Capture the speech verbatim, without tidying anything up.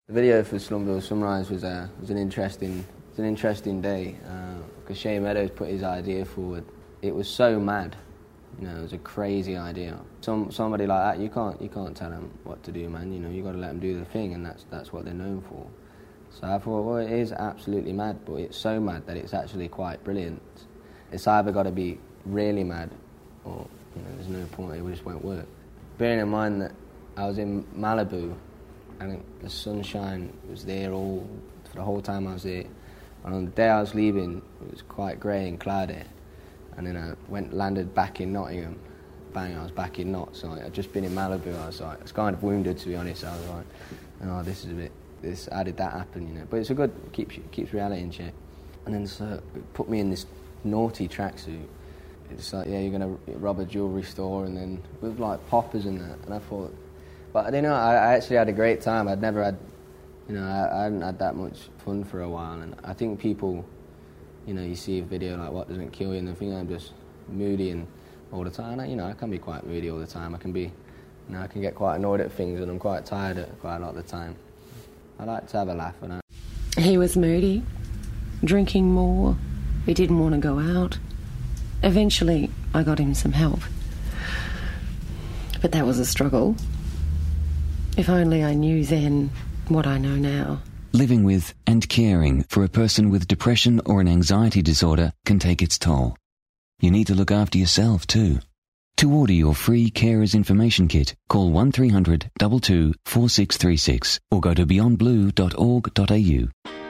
The video for Slumville Sunrise was, uh, was an interesting was an interesting day because uh, Shane Meadows put his idea forward. It was so mad, you know, it was a crazy idea. Some somebody like that, you can't you can't tell them what to do, man. You know, you got to let them do the thing, and that's that's what they're known for. So I thought, well, it is absolutely mad, but it's so mad that it's actually quite brilliant. It's either got to be really mad, or you know, there's no point. It just won't work. Bearing in mind that I was in Malibu, and the sunshine was there all for the whole time I was there. And on the day I was leaving, it was quite grey and cloudy. And then I went landed back in Nottingham. Bang, I was back in Notts. So I'd just been in Malibu. I was like, I was kind of wounded, to be honest. I was like, oh, this is a bit. This how did that happen, you know? But it's a good keeps keeps reality in check. And then so it put me in this naughty tracksuit. It's like, yeah, you're gonna rob a jewellery store, and then with like poppers and that. And I thought. But I don't know, I, I actually had a great time. I'd never had, you know, I, I hadn't had that much fun for a while. And I think people, you know, you see a video like What Doesn't Kill You, and they think I'm just moody and all the time. And I, you know, I can be quite moody all the time. I can be, you know, I can get quite annoyed at things, and I'm quite tired at quite a lot of the time. I like to have a laugh. And I... He was moody, drinking more. He didn't want to go out. Eventually, I got him some help. But that was a struggle. If only I knew then what I know now. Living with and caring for a person with depression or an anxiety disorder can take its toll. You need to look after yourself too. To order your free Carers Information Kit, call one three hundred two two four six three six or go to beyond blue dot org dot a u.